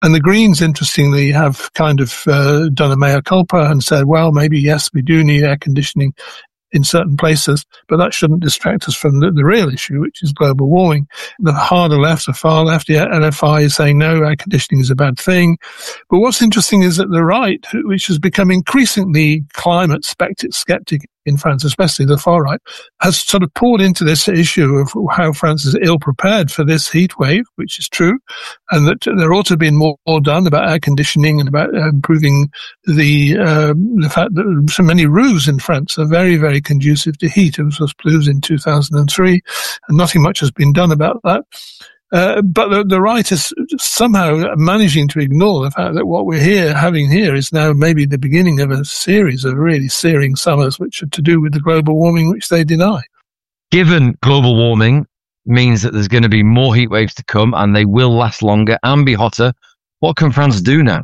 And the Greens, interestingly, have kind of done a mea culpa and said, well, maybe, yes, we do need air conditioning in certain places, but that shouldn't distract us from the real issue, which is global warming. The harder left, the far left, the LFI is saying, no, air conditioning is a bad thing. But what's interesting is that the right, which has become increasingly climate skeptic in France, especially the far right, has sort of poured into this issue of how France is ill prepared for this heat wave, which is true, and that there ought to have been more done about air conditioning and about improving the fact that so many roofs in France are very, very conducive to heat. It was blues in 2003, and nothing much has been done about that. But the right is somehow managing to ignore the fact that what we're having here is now maybe the beginning of a series of really searing summers, which are to do with the global warming, which they deny. Given global warming means that there's going to be more heat waves to come and they will last longer and be hotter, what can France do now?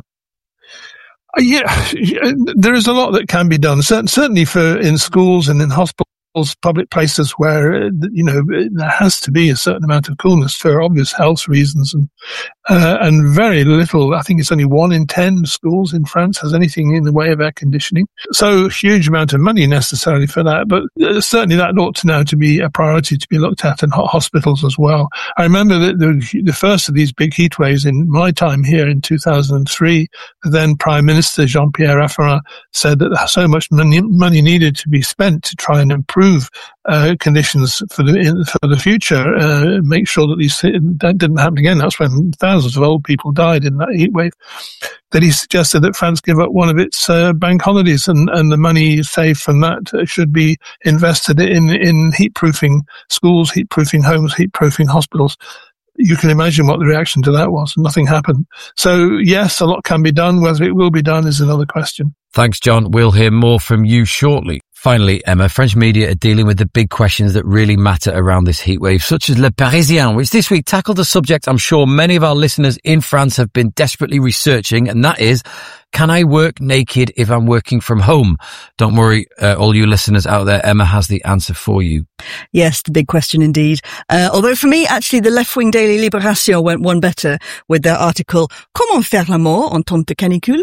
Yeah, there is a lot that can be done. Certainly in schools and in hospitals, public places where, there has to be a certain amount of coolness for obvious health reasons. And very little, I think it's only 1 in 10 schools in France has anything in the way of air conditioning. So huge amount of money necessarily for that. But certainly that ought to now to be a priority to be looked at in hospitals as well. I remember that the first of these big heat waves in my time here in 2003, then Prime Minister Jean-Pierre Raffarin said that so much money needed to be spent to try and improve conditions for the future, make sure that that didn't happen again. That's when thousands of old people died in that heat wave. That he suggested that France give up one of its bank holidays, and the money saved from that should be invested in heat-proofing schools, heat-proofing homes, heat-proofing hospitals. You can imagine what the reaction to that was. Nothing happened. So yes, a lot can be done. Whether it will be done is another question. Thanks, John. We'll hear more from you shortly. Finally, Emma, French media are dealing with the big questions that really matter around this heatwave, such as Le Parisien, which this week tackled a subject I'm sure many of our listeners in France have been desperately researching, and that is, can I work naked if I'm working from home? Don't worry, all you listeners out there, Emma has the answer for you. Yes, the big question indeed. Although for me, actually, the left-wing daily Libération went one better with their article, Comment faire l'amour en temps de canicule?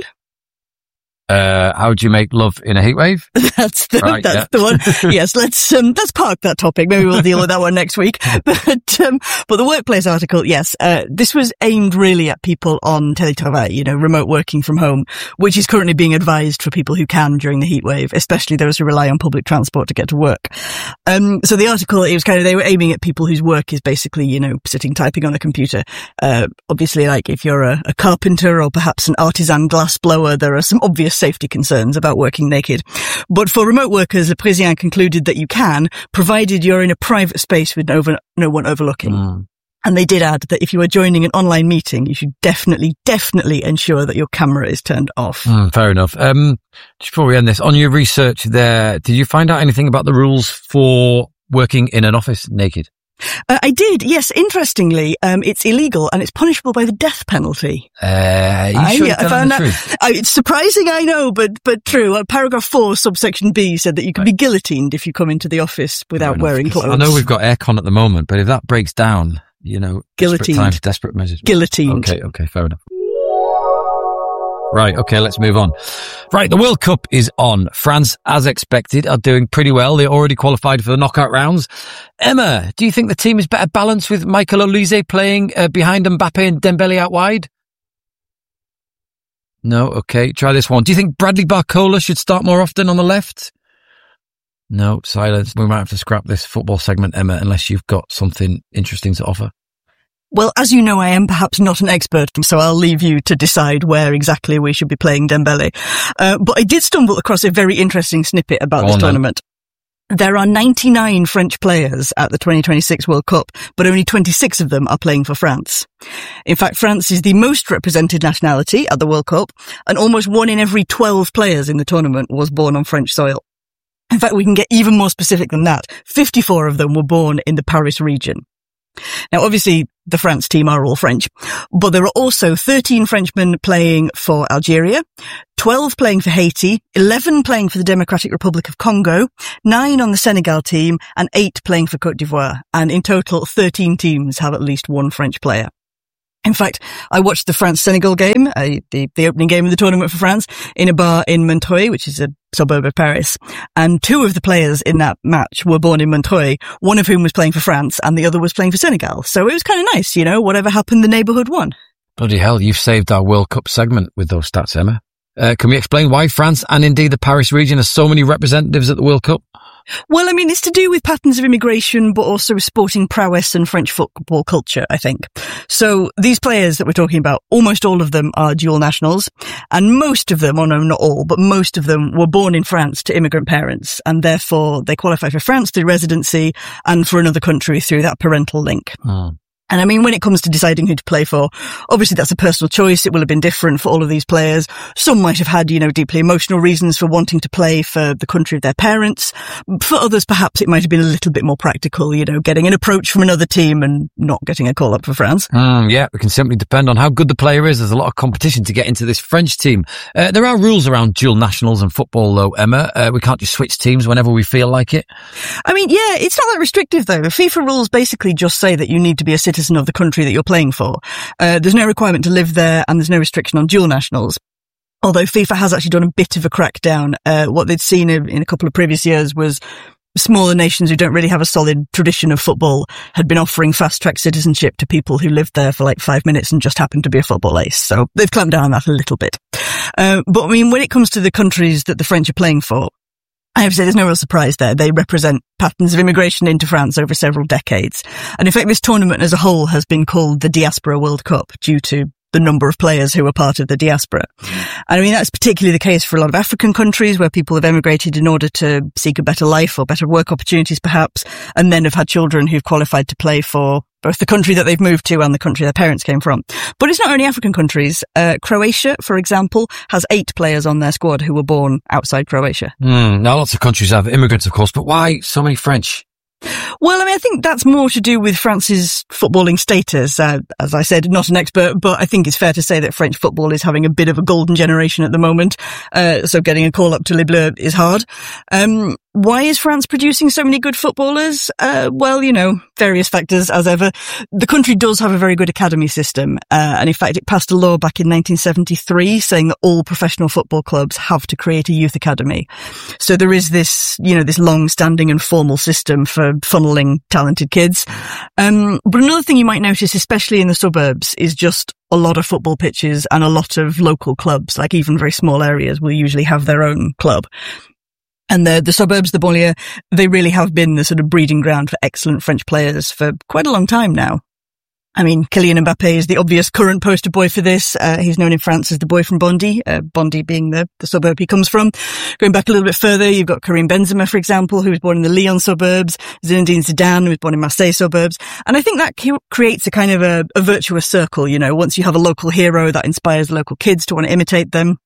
How do you make love in a heatwave? That's the one. Yes, let's park that topic. Maybe we'll deal with that one next week. But the workplace article, yes, this was aimed really at people on télétravail, remote working from home, which is currently being advised for people who can during the heatwave, especially those who rely on public transport to get to work. So the article, it was they were aiming at people whose work is basically, sitting typing on a computer. Obviously, like if you're a carpenter or perhaps an artisan glass blower, there are some obvious safety concerns about working naked. But for remote workers, Le Parisien concluded that you can, provided you're in a private space with no one overlooking. And they did add that if you are joining an online meeting, you should definitely ensure that your camera is turned off. Fair enough. Just before we end this, on your research there, did you find out anything about the rules for working in an office naked? I did, yes. Interestingly, it's illegal and it's punishable by the death penalty. Are you sure I found that. It's surprising, I know, but true. Paragraph 4, subsection B said that you can be guillotined if you come into the office without wearing clothes. I know we've got aircon at the moment, but if that breaks down, guillotined. Desperate measures. Guillotined. Okay, fair enough. Right, okay, let's move on. Right, the World Cup is on. France, as expected, are doing pretty well. They already qualified for the knockout rounds. Emma, do you think the team is better balanced with Michael Olise playing behind Mbappe and Dembele out wide? No? Okay, try this one. Do you think Bradley Barcola should start more often on the left? No, silence. We might have to scrap this football segment, Emma, unless you've got something interesting to offer. Well, as you know, I am perhaps not an expert, so I'll leave you to decide where exactly we should be playing Dembele. But I did stumble across a very interesting snippet about this tournament. There are 99 French players at the 2026 World Cup, but only 26 of them are playing for France. In fact, France is the most represented nationality at the World Cup, and almost 1 in every 12 players in the tournament was born on French soil. In fact, we can get even more specific than that. 54 of them were born in the Paris region. Now, obviously, the France team are all French, but there are also 13 Frenchmen playing for Algeria, 12 playing for Haiti, 11 playing for the Democratic Republic of Congo, 9 on the Senegal team, and 8 playing for Côte d'Ivoire. And in total, 13 teams have at least one French player. In fact, I watched the France-Senegal game, the opening game of the tournament for France, in a bar in Montreuil, which is a suburb of Paris. And 2 of the players in that match were born in Montreuil, one of whom was playing for France and the other was playing for Senegal. So it was kind of nice, whatever happened, the neighbourhood won. Bloody hell, you've saved our World Cup segment with those stats, Emma. Can we explain why France and indeed the Paris region has so many representatives at the World Cup? Well, I mean, it's to do with patterns of immigration, but also with sporting prowess and French football culture, I think. So these players that we're talking about, almost all of them are dual nationals, and most of them, or no, not all, but most of them were born in France to immigrant parents, and therefore they qualify for France through residency and for another country through that parental link. And I mean, when it comes to deciding who to play for, obviously that's a personal choice. It will have been different for all of these players. Some might have had, deeply emotional reasons for wanting to play for the country of their parents. For others, perhaps it might have been a little bit more practical, getting an approach from another team and not getting a call up for France. Yeah, it can simply depend on how good the player is. There's a lot of competition to get into this French team. There are rules around dual nationals and football though, Emma. We can't just switch teams whenever we feel like it. I mean, yeah, it's not that restrictive though. The FIFA rules basically just say that you need to be a citizen of the country that you're playing for. There's no requirement to live there and there's no restriction on dual nationals. Although FIFA has actually done a bit of a crackdown. What they'd seen in a couple of previous years was smaller nations who don't really have a solid tradition of football had been offering fast-track citizenship to people who lived there for like 5 minutes and just happened to be a football ace. So they've clamped down on that a little bit. But I mean, when it comes to the countries that the French are playing for, I have to say there's no real surprise there. They represent patterns of immigration into France over several decades. And in fact, this tournament as a whole has been called the Diaspora World Cup due to the number of players who are part of the diaspora. And I mean, that's particularly the case for a lot of African countries where people have emigrated in order to seek a better life or better work opportunities perhaps, and then have had children who've qualified to play for both the country that they've moved to and the country their parents came from. But it's not only African countries. Croatia, for example, has 8 players on their squad who were born outside Croatia. Now lots of countries have immigrants, of course, but why so many French? Well, I mean, I think that's more to do with France's footballing status. As I said, not an expert, but I think it's fair to say that French football is having a bit of a golden generation at the moment. So getting a call up to Les Bleus is hard. Why is France producing so many good footballers? Well, various factors as ever. The country does have a very good academy system. And in fact, it passed a law back in 1973 saying that all professional football clubs have to create a youth academy. So there is this, this long-standing and formal system for funneling talented kids. But another thing you might notice, especially in the suburbs, is just a lot of football pitches and a lot of local clubs, like even very small areas will usually have their own club. And the suburbs, the banlieue, they really have been the sort of breeding ground for excellent French players for quite a long time now. I mean, Kylian Mbappé is the obvious current poster boy for this. He's known in France as the boy from Bondy, Bondy being the suburb he comes from. Going back a little bit further, you've got Karim Benzema, for example, who was born in the Lyon suburbs, Zinedine Zidane, who was born in Marseille suburbs. And I think that creates a kind of a virtuous circle, once you have a local hero that inspires local kids to want to imitate them.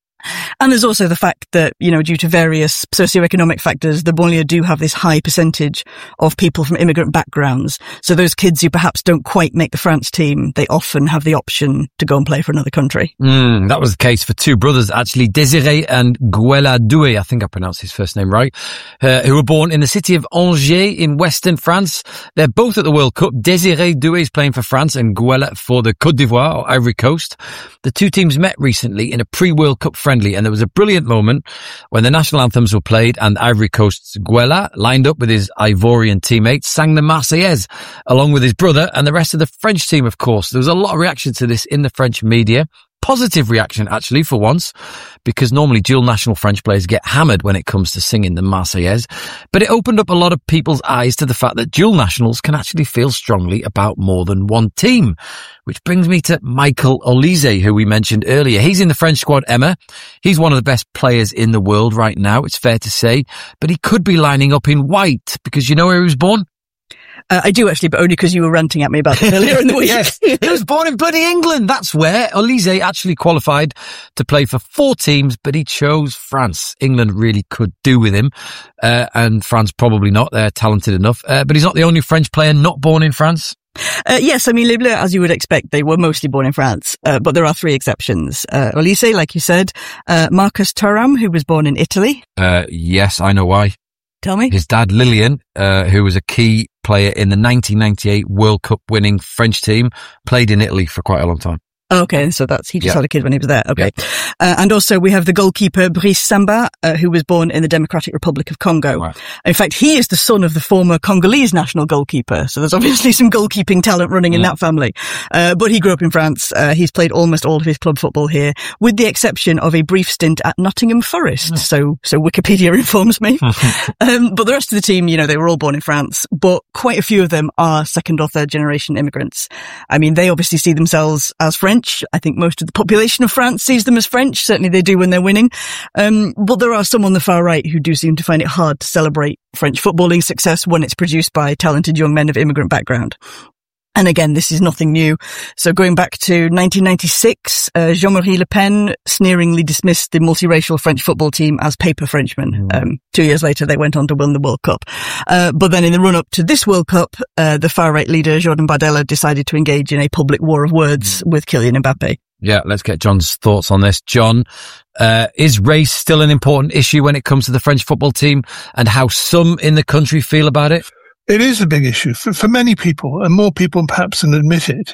And there's also the fact that, due to various socioeconomic factors, the banlieue do have this high percentage of people from immigrant backgrounds. So those kids who perhaps don't quite make the France team, they often have the option to go and play for another country. That was the case for 2 brothers, actually, Désiré and Gouela Doué, I think I pronounced his first name right, who were born in the city of Angers in western France. They're both at the World Cup. Désiré Doué is playing for France and Gouela for the Côte d'Ivoire or Ivory Coast. The 2 teams met recently in a pre-World Cup friendly, and there was a brilliant moment when the national anthems were played and Ivory Coast's Gouela, lined up with his Ivorian teammates, sang the Marseillaise along with his brother and the rest of the French team, of course. There was a lot of reaction to this in the French media. Positive reaction, actually, for once, because normally dual national French players get hammered when it comes to singing the Marseillaise. But it opened up a lot of people's eyes to the fact that dual nationals can actually feel strongly about more than one team. Which brings me to Michael Olise, who we mentioned earlier. He's in the French squad, Emma. He's one of the best players in the world right now, it's fair to say. But he could be lining up in white, because you know where he was born? I do actually, but only because you were ranting at me about it earlier in the week. Yes, he was born in bloody England. That's where Olise actually qualified to play for 4 teams, but he chose France. England really could do with him, and France probably not. They're talented enough. But he's not the only French player not born in France. Yes, I mean, Les Bleus, as you would expect, they were mostly born in France, but there are 3 exceptions. Olise, like you said, Marcus Thuram, who was born in Italy. Yes, I know why. Tell me. His dad, Lilian, who was a key player in the 1998 World Cup winning French team, played in Italy for quite a long time. Okay, so he just had a kid when he was there. Okay. Yeah. And also we have the goalkeeper Brice Samba, who was born in the Democratic Republic of Congo. Wow. In fact, he is the son of the former Congolese national goalkeeper. So there's obviously some goalkeeping talent running in that family. But he grew up in France. He's played almost all of his club football here, with the exception of a brief stint at Nottingham Forest. So Wikipedia informs me. But the rest of the team, they were all born in France, but quite a few of them are second or third generation immigrants. I mean, they obviously see themselves as French. I think most of the population of France sees them as French. Certainly they do when they're winning. But there are some on the far right who do seem to find it hard to celebrate French footballing success when it's produced by talented young men of immigrant background. And again, this is nothing new. So going back to 1996, Jean-Marie Le Pen sneeringly dismissed the multiracial French football team as paper Frenchmen. 2 years later, they went on to win the World Cup. But then in the run-up to this World Cup, the far-right leader, Jordan Bardella, decided to engage in a public war of words with Kylian Mbappe. Yeah, let's get John's thoughts on this. John, is race still an important issue when it comes to the French football team and how some in the country feel about it? It is a big issue for many people, and more people perhaps than admit it.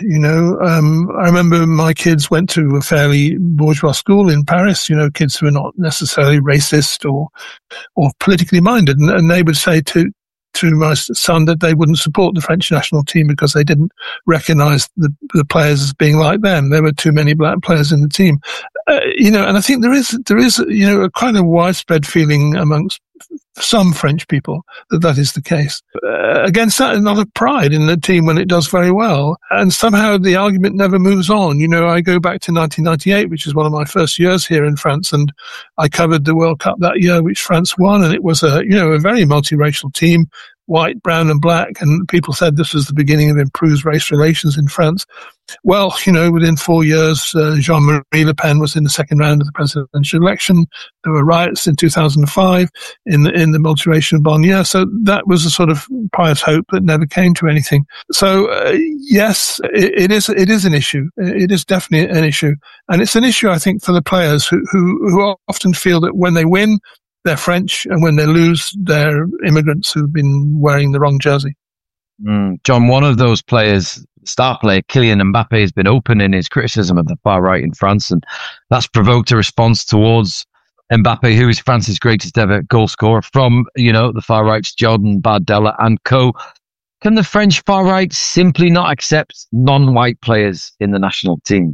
I remember my kids went to a fairly bourgeois school in Paris, kids who are not necessarily racist or politically minded. And they would say to my son that they wouldn't support the French national team because they didn't recognize the players as being like them. There were too many black players in the team. And I think there is a kind of widespread feeling amongst some French people that is the case. Against that, another pride in the team when it does very well. And somehow the argument never moves on. I go back to 1998, which is one of my first years here in France, and I covered the World Cup that year, which France won. And it was a very multiracial team, white, brown and black. And people said this was the beginning of improved race relations in France. Well, within 4 years, Jean-Marie Le Pen was in the second round of the presidential election. There were riots in 2005 in the multiracial banlieue. So that was a sort of pious hope that never came to anything. So, yes, it is an issue. It is definitely an issue. And it's an issue, I think, for the players who often feel that when they win, they're French, and when they lose, they're immigrants who've been wearing the wrong jersey. John, one of those players, star player Kylian Mbappe, has been open in his criticism of the far right in France, and that's provoked a response towards Mbappe, who is France's greatest ever goal scorer, from, the far right's Jordan Bardella and co. Can the French far right simply not accept non-white players in the national team?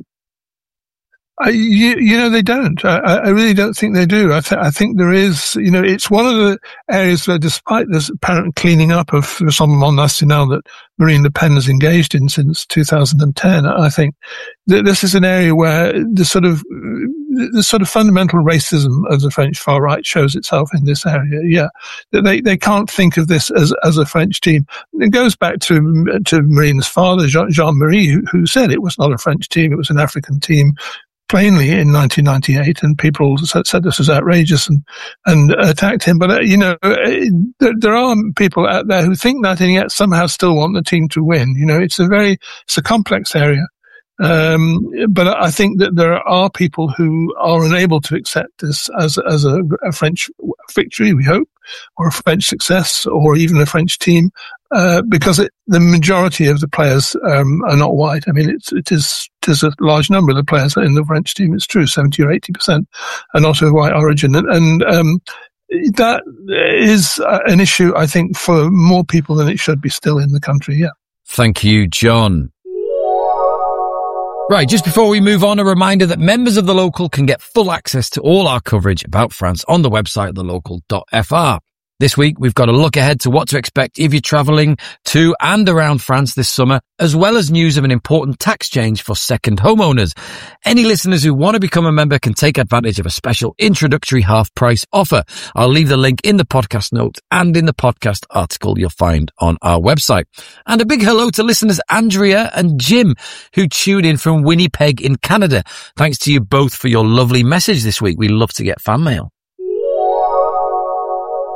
They don't. I really don't think they do. I think there is, it's one of the areas where, despite this apparent cleaning up of Rassemblement National that Marine Le Pen has engaged in since 2010, I think that this is an area where the sort of fundamental racism of the French far right shows itself in this area. Yeah, they can't think of this as a French team. It goes back to Marine's father, Jean-Marie, who said it was not a French team; it was an African team. Plainly in 1998, and people said this was outrageous and attacked him. But there are people out there who think that, and yet somehow still want the team to win. It's a complex area. But I think that there are people who are unable to accept this as a French victory, we hope, or a French success, or even a French team, because the majority of the players are not white. I mean, it is a large number of the players in the French team. It's true, 70 or 80% are not of white origin, and that is an issue, I think, for more people than it should be still in the country. Yeah. Thank you, John. Right, just before we move on, a reminder that members of The Local can get full access to all our coverage about France on the website thelocal.fr. This week, we've got a look ahead to what to expect if you're travelling to and around France this summer, as well as news of an important tax change for second homeowners. Any listeners who want to become a member can take advantage of a special introductory half-price offer. I'll leave the link in the podcast notes and in the podcast article you'll find on our website. And a big hello to listeners Andrea and Jim, who tuned in from Winnipeg in Canada. Thanks to you both for your lovely message this week. We love to get fan mail.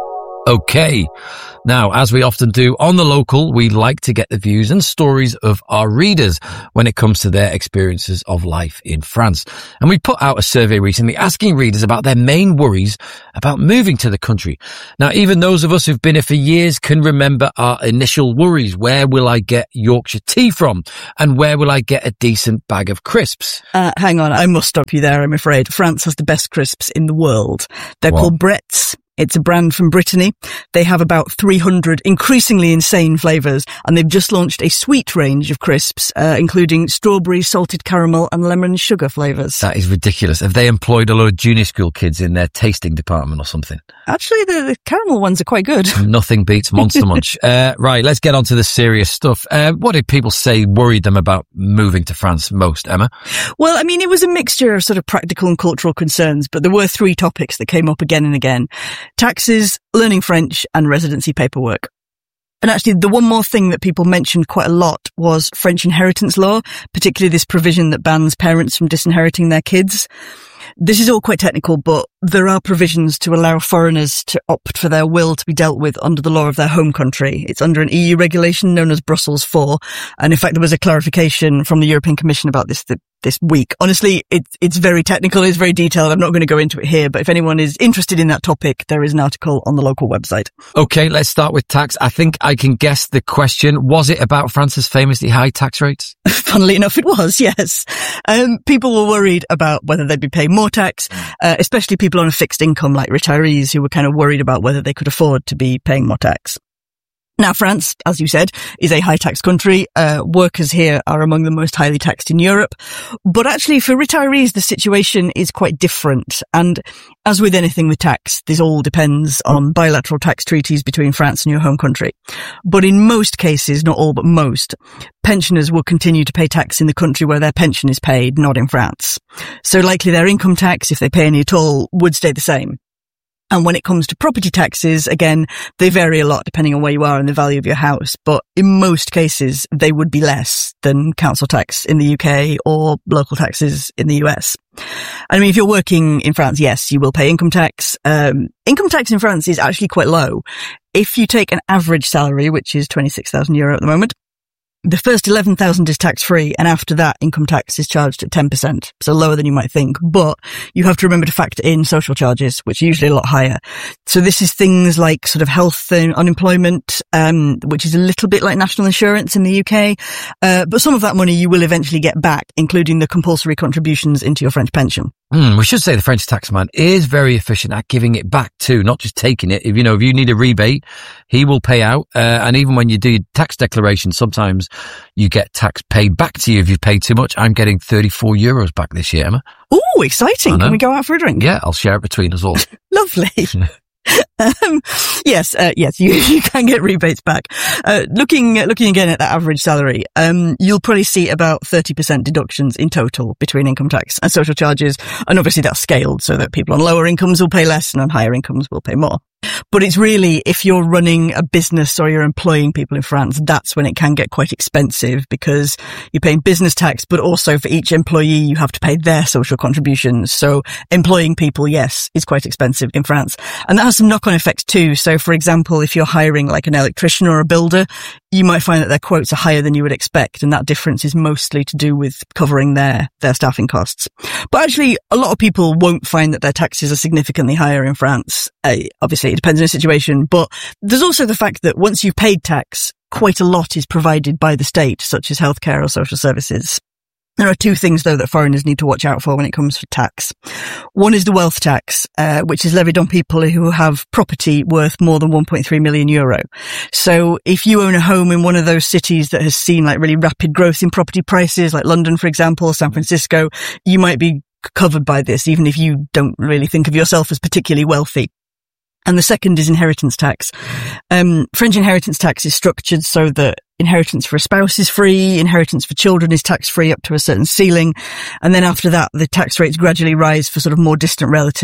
Okay. Now, as we often do on The Local, we like to get the views and stories of our readers when it comes to their experiences of life in France. And we put out a survey recently asking readers about their main worries about moving to the country. Now, even those of us who've been here for years can remember our initial worries. Where will I get Yorkshire tea from? And where will I get a decent bag of crisps? Hang on, I must stop you there, I'm afraid. France has the best crisps in the world. They're called Bretts. It's a brand from Brittany. They have about 300 increasingly insane flavours, and they've just launched a sweet range of crisps, including strawberry, salted caramel and lemon sugar flavours. That is ridiculous. Have they employed a lot of junior school kids in their tasting department or something? Actually, the caramel ones are quite good. Nothing beats Monster Munch. Right, let's get on to the serious stuff. What did people say worried them about moving to France most, Emma? Well, I mean, it was a mixture of sort of practical and cultural concerns, but there were three topics that came up again and again. Taxes, learning French, and residency paperwork. And actually, the one more thing that people mentioned quite a lot was French inheritance law, particularly this provision that bans parents from disinheriting their kids. This is all quite technical, but there are provisions to allow foreigners to opt for their will to be dealt with under the law of their home country. It's under an EU regulation known as Brussels 4. And in fact, there was a clarification from the European Commission about this week. Honestly, it's very technical, it's very detailed. I'm not going to go into it here, but if anyone is interested in that topic, there is an article on the local website. Okay, let's start with tax. I think I can guess the question. Was it about France's famously high tax rates? Funnily enough, it was, yes. People were worried about whether they'd be paying more tax, especially people on a fixed income like retirees who were kind of worried about whether they could afford to be paying more tax. Now, France, as you said, is a high-tax country. Workers here are among the most highly taxed in Europe. But actually, for retirees, the situation is quite different. And as with anything with tax, this all depends on bilateral tax treaties between France and your home country. But in most cases, not all but most, pensioners will continue to pay tax in the country where their pension is paid, not in France. So likely their income tax, if they pay any at all, would stay the same. And when it comes to property taxes, again, they vary a lot depending on where you are and the value of your house. But in most cases, they would be less than council tax in the UK or local taxes in the US. I mean, if you're working in France, yes, you will pay income tax. Income tax in France is actually quite low. If you take an average salary, which is €26,000 at the moment, the first 11,000 is tax-free, and after that, income tax is charged at 10%, so lower than you might think. But you have to remember to factor in social charges, which are usually a lot higher. So this is things like sort of health and unemployment, which is a little bit like national insurance in the UK. But some of that money you will eventually get back, including the compulsory contributions into your French pension. We should say the French taxman is very efficient at giving it back too, not just taking it. If you need a rebate, he will pay out. And even when you do your tax declaration, sometimes you get tax paid back to you if you've paid too much. I'm getting €34 back this year, Emma. Oh, exciting. Can we go out for a drink? Yeah, I'll share it between us all. Lovely. Yes, you can get rebates back. Looking again at that average salary, you'll probably see about 30% deductions in total between income tax and social charges. And obviously that's scaled so that people on lower incomes will pay less and on higher incomes will pay more. But it's really, if you're running a business or you're employing people in France, that's when it can get quite expensive because you're paying business tax, but also for each employee, you have to pay their social contributions. So employing people, yes, is quite expensive in France. And that has some knock-on effects too. So for example, if you're hiring like an electrician or a builder, you might find that their quotes are higher than you would expect. And that difference is mostly to do with covering their staffing costs. But actually, a lot of people won't find that their taxes are significantly higher in France. Obviously, it depends on the situation. But there's also the fact that once you've paid tax, quite a lot is provided by the state, such as healthcare or social services. There are two things, though, that foreigners need to watch out for when it comes to tax. One is the wealth tax, which is levied on people who have property worth more than €1.3 million. So if you own a home in one of those cities that has seen like really rapid growth in property prices, like London, for example, or San Francisco, you might be covered by this, even if you don't really think of yourself as particularly wealthy. And the second is inheritance tax. French inheritance tax is structured so that inheritance for a spouse is free, inheritance for children is tax-free up to a certain ceiling, and then after that, the tax rates gradually rise for sort of more distant relatives.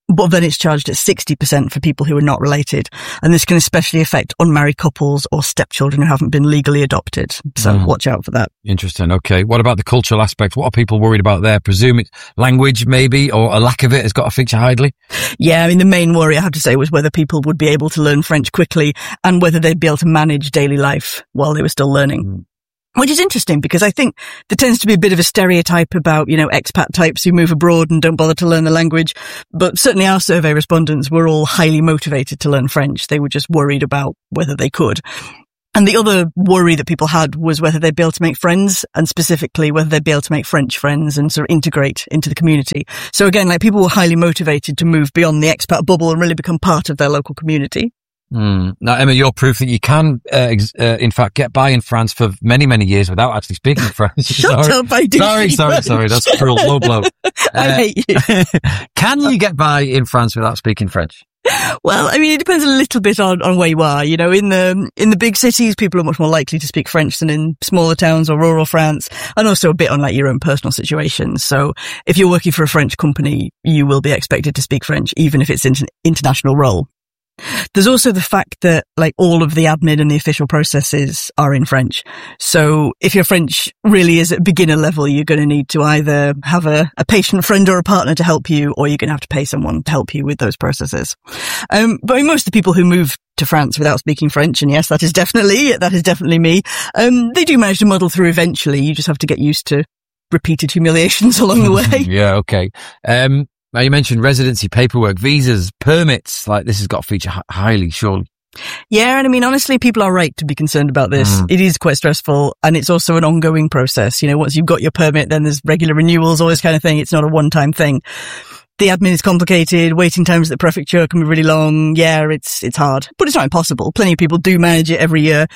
but then it's charged at 60% for people who are not related. And this can especially affect unmarried couples or stepchildren who haven't been legally adopted. So watch out for that. Interesting. Okay. What about the cultural aspect? What are people worried about there? Presume it's language maybe, or a lack of it has got to feature highly? Yeah, I mean, the main worry I have to say was whether people would be able to learn French quickly and whether they'd be able to manage daily life while they were still learning. Which is interesting because I think there tends to be a bit of a stereotype about, expat types who move abroad and don't bother to learn the language. But certainly our survey respondents were all highly motivated to learn French. They were just worried about whether they could. And the other worry that people had was whether they'd be able to make friends, and specifically whether they'd be able to make French friends and sort of integrate into the community. So again, people were highly motivated to move beyond the expat bubble and really become part of their local community. Now, Emma, you're proof that you can, in fact, get by in France for many, many years without actually speaking French. Shut up, I do. Sorry. That's cruel. Low blow. I hate you. Can you get by in France without speaking French? Well, I mean, it depends a little bit on where you are. In the big cities, people are much more likely to speak French than in smaller towns or rural France, and also a bit on your own personal situations. So if you're working for a French company, you will be expected to speak French, even if it's an international role. There's also the fact that all of the admin and the official processes are in French. So if your French really is at beginner level, you're going to need to either have a patient friend or a partner to help you, or you're going to have to pay someone to help you with those processes. But most of the people who move to France without speaking French, and yes, that is definitely me, they do manage to muddle through eventually. You just have to get used to repeated humiliations along the way. Yeah, okay. Now, you mentioned residency paperwork, visas, permits. This has got to feature highly, surely. Yeah, and I mean, honestly, people are right to be concerned about this. It is quite stressful, and it's also an ongoing process. Once you've got your permit, then there's regular renewals, all this kind of thing. It's not a one-time thing. The admin is complicated. Waiting times at the prefecture can be really long. Yeah, it's hard, but it's not impossible. Plenty of people do manage it every year.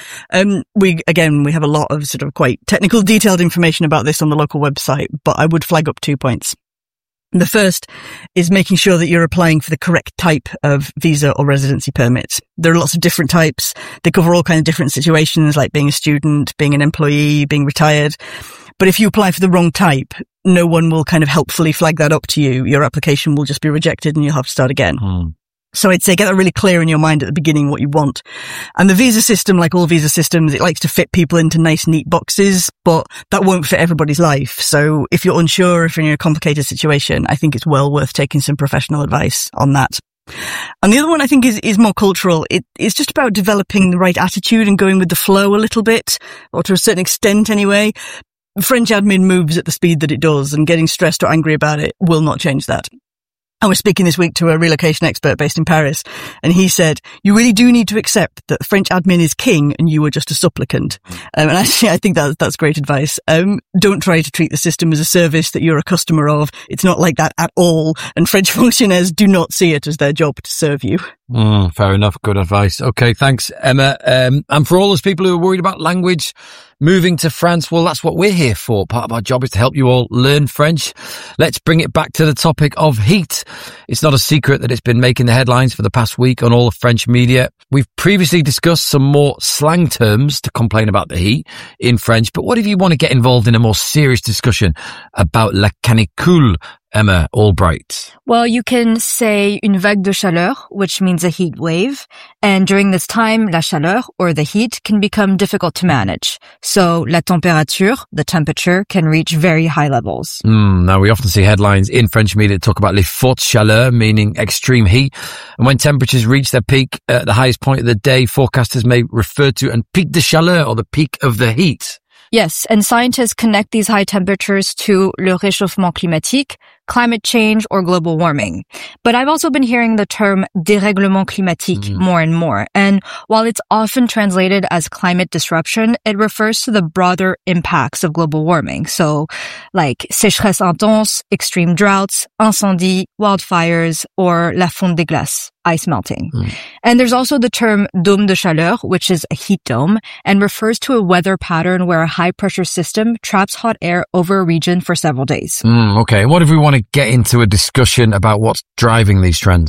We have a lot of sort of quite technical, detailed information about this on the local website, but I would flag up 2 points. The first is making sure that you're applying for the correct type of visa or residency permit. There are lots of different types. They cover all kinds of different situations, like being a student, being an employee, being retired. But if you apply for the wrong type, no one will kind of helpfully flag that up to you. Your application will just be rejected and you'll have to start again. So I'd say get that really clear in your mind at the beginning what you want. And the visa system, like all visa systems, it likes to fit people into nice, neat boxes, but that won't fit everybody's life. So if you're unsure, if you're in a complicated situation, I think it's well worth taking some professional advice on that. And the other one I think is more cultural. It's just about developing the right attitude and going with the flow a little bit, or to a certain extent anyway. French admin moves at the speed that it does, and getting stressed or angry about it will not change that. I was speaking this week to a relocation expert based in Paris, and he said, you really do need to accept that French admin is king and you are just a supplicant. And actually, I think that's great advice. Don't try to treat the system as a service that you're a customer of. It's not like that at all. And French fonctionnaires do not see it as their job to serve you. Fair enough. Good advice. Okay. Thanks, Emma. And for all those people who are worried about language, moving to France, well, that's what we're here for. Part of our job is to help you all learn French. Let's bring it back to the topic of heat. It's not a secret that it's been making the headlines for the past week on all of French media. We've previously discussed some more slang terms to complain about the heat in French, but what if you want to get involved in a more serious discussion about la canicule, Emma Albright? Well, you can say une vague de chaleur, which means a heat wave. And during this time, la chaleur, or the heat, can become difficult to manage. So, la température, the temperature, can reach very high levels. Now, we often see headlines in French media that talk about les fortes chaleurs, meaning extreme heat. And when temperatures reach their peak at the highest point of the day, forecasters may refer to un pic de chaleur, or the peak of the heat. Yes, and scientists connect these high temperatures to le réchauffement climatique, climate change, or global warming. But I've also been hearing the term dérèglement climatique more and more. And while it's often translated as climate disruption, it refers to the broader impacts of global warming. So like sécheresse intense, extreme droughts, incendies, wildfires, or la fonte des glaces, ice melting. And there's also the term dôme de chaleur, which is a heat dome, and refers to a weather pattern where a high-pressure system traps hot air over a region for several days. Okay. What if we want to get into a discussion about what's driving these trends?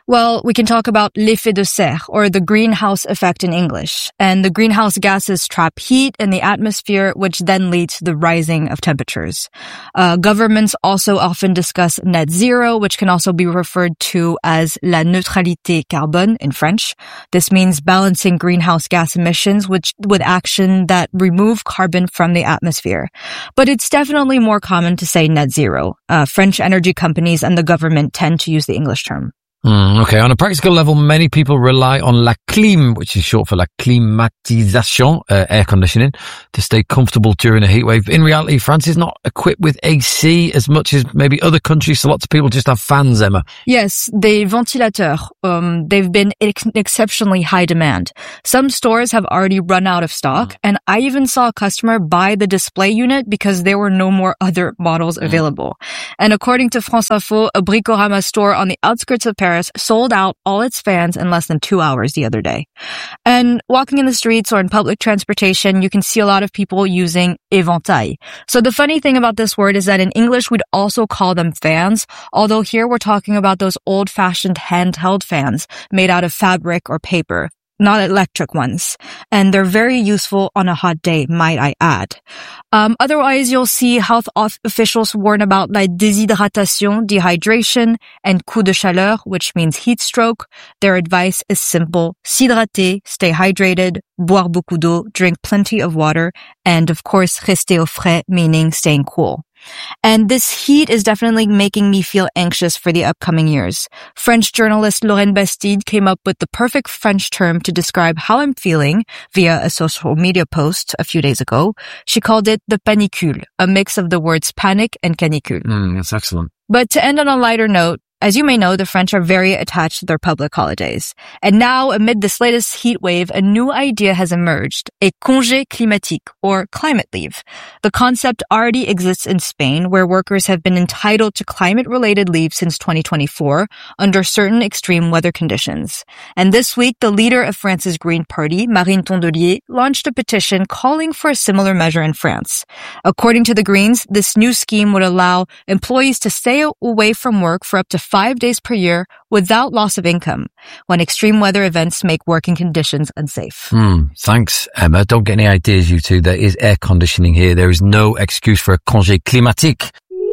Well, we can talk about l'effet de serre, or the greenhouse effect in English. And the greenhouse gases trap heat in the atmosphere, which then leads to the rising of temperatures. Governments also often discuss net zero, which can also be referred to as la neutralité carbone in French. This means balancing greenhouse gas emissions with action that remove carbon from the atmosphere. But it's definitely more common to say net zero. French energy companies and the government tend to use the English term. Okay, on a practical level, many people rely on la clim, which is short for la climatisation, air conditioning, to stay comfortable during a heat wave. In reality, France is not equipped with AC as much as maybe other countries, so lots of people just have fans, Emma. Yes, the ventilateurs, they've been exceptionally high demand. Some stores have already run out of stock, and I even saw a customer buy the display unit because there were no more other models available. And according to France Info, a Bricorama store on the outskirts of Paris sold out all its fans in less than 2 hours the other day. And walking in the streets or in public transportation, you can see a lot of people using éventail. So the funny thing about this word is that in English, we'd also call them fans, although here we're talking about those old-fashioned handheld fans made out of fabric or paper, not electric ones. And they're very useful on a hot day, might I add. Otherwise, you'll see health officials warn about la déshydratation, dehydration, and coup de chaleur, which means heat stroke. Their advice is simple: s'hydrater, stay hydrated, boire beaucoup d'eau, drink plenty of water, and of course, rester au frais, meaning staying cool. And this heat is definitely making me feel anxious for the upcoming years. French journalist Lorraine Bastide came up with the perfect French term to describe how I'm feeling via a social media post a few days ago. She called it the panicule, a mix of the words panic and canicule. That's excellent. But to end on a lighter note, as you may know, the French are very attached to their public holidays. And now, amid this latest heat wave, a new idea has emerged, a congé climatique, or climate leave. The concept already exists in Spain, where workers have been entitled to climate-related leave since 2024 under certain extreme weather conditions. And this week, the leader of France's Green Party, Marine Tondelier, launched a petition calling for a similar measure in France. According to the Greens, this new scheme would allow employees to stay away from work for up to 5 days per year without loss of income when extreme weather events make working conditions unsafe. Thanks, Emma. Don't get any ideas, you two. There is air conditioning here. There is no excuse for a congé climatique.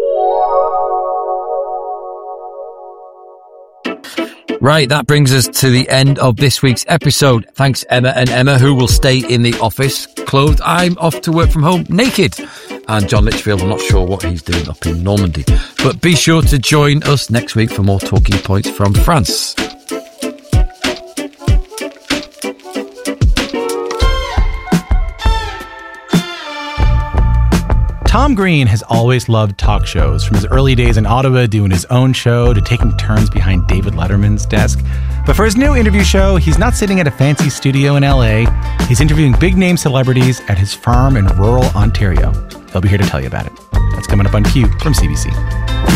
Right, that brings us to the end of this week's episode. Thanks, Emma and Emma, who will stay in the office clothed. I'm off to work from home naked. And John Litchfield, I'm not sure what he's doing up in Normandy. But be sure to join us next week for more talking points from France. Tom Green has always loved talk shows, from his early days in Ottawa doing his own show to taking turns behind David Letterman's desk. But for his new interview show, he's not sitting at a fancy studio in LA. He's interviewing big-name celebrities at his farm in rural Ontario. He'll be here to tell you about it. That's coming up on Q from CBC.